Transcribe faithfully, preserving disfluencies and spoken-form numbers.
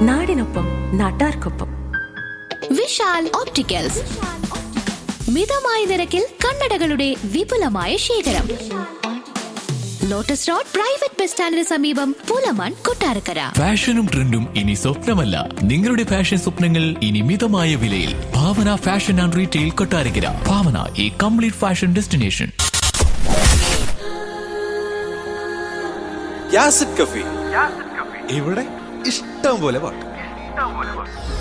നാടിനൊപ്പം നാട്ടാർക്കൊപ്പം. വിശാൽ ഓപ്റ്റിക്കൽസ്, മിതമായ നിരക്കിൽ കണ്ണടകളുടെ വിപുലമായ ശേഖരം. ലോട്ടസ് റോഡ് പ്രൈവറ്റ് ബസ് സ്റ്റാൻഡിന് സമീപം, പുലമൺ, കൊട്ടാരക്കര. ഫാഷനും ട്രെൻഡും ഇനി സ്വപ്നമല്ല, നിങ്ങളുടെ ഫാഷൻ സ്വപ്നങ്ങൾ ഇനി മിതമായ വിലയിൽ. ഭാവന ഫാഷൻ ആൻഡ് റീറ്റെയിൽ, കൊട്ടാരക്കര. ഭാവന, ഈ കംപ്ലീറ്റ് ഫാഷൻ ഡെസ്റ്റിനേഷൻ. യാസിഡ് കഫേ, ഇവിടെ ഇഷ്ടം പോലെ പാട്ട്.